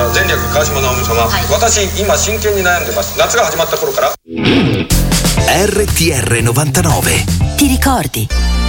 前略川島直美様、私今真剣に悩んでます。夏が始まった頃から。 RTR 99 ti ricordi?